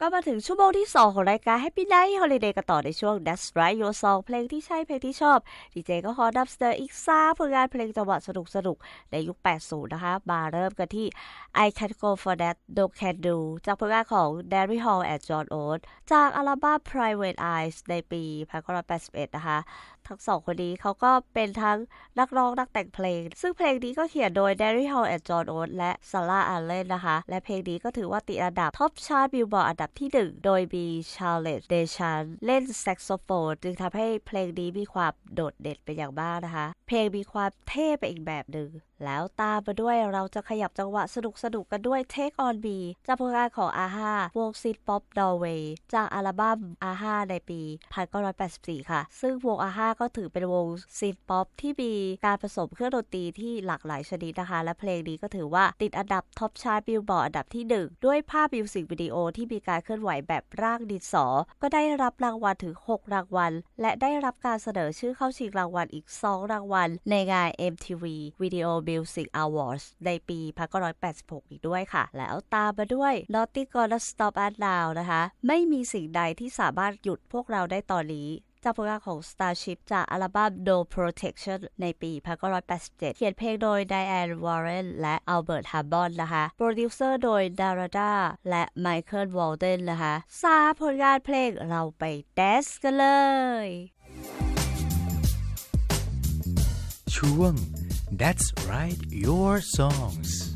ก็มาถึงชั่วโมงที่2ของรายการ Happy Night Holiday กันต่อในช่วง That's Right Your Song เพลงที่ใช่เพลงที่ชอบดีเจก็ขอนำเสนออีก3ผลงานเพลงจังหวะสนุกๆในยุค80นะคะมาเริ่มกันที่ I Can't Go For That No Can Do จากผลงานของ Daryl Hall and John Oates จากอัลบั้ม Private Eyes ในปี1981นะคะทั้งสองคนนี้เขาก็เป็นทั้งนักร้องนักแต่งเพลงซึ่งเพลงนี้ก็เขียนโดย Daryl Hall and John Oates และ Sarah Allen นะคะและเพลงนี้ก็ถือว่าติดอันดับท็อปชาร์ตบิลบอร์ดอันดับที่1โดยมี Charlotte Deshan เล่นแซกโซโฟนจึงทำให้เพลงนี้มีความโดดเด่นเป็นอย่างมากนะคะเพลงมีความเท่ไปอีกแบบหนึ่งแล้วตามมาด้วยเราจะขยับจังหวะสนุกกันด้วย Take On Me จากผลงานของ AHA วงซิทป๊อปนอร์เวย์จากอัลบั้ม AHA ในปี1984ค่ะซึ่งวง AHA ก็ถือเป็นวงซิทป๊อปที่มีการผสมเครื่องดนตรีที่หลากหลายชนิดนะคะและเพลงนี้ก็ถือว่าติดอันดับท็อปชาร์ตบิลบอร์ดอันดับที่1ด้วยภาพมิวสิกวิดีโอที่มีการเคลื่อนไหวแบบร่างดินสอก็ได้รับรางวัลถึง6รางวัลและได้รับการเสนอชื่อเข้าชิงรางวัลอีก2รางวัลในงาน MTV Video Music Awards ในปี1986อีกด้วยค่ะแล้วตามมาด้วย Nothing Gonna Stop Us Now นะคะไม่มีสิ่งใดที่สามารถหยุดพวกเราได้ตอนนี้จากผลงานของ Starship จากอัลบั้ม No Protection ในปี1987เขียนเพลงโดย Diane Warren และ Albert Hammond นะคะโปรดิวเซอร์โดย Narada และ Michael Walden นะคะ3ผลงานเพลงเราไปแดนซ์กันเลยช่วง That's Right Your Songs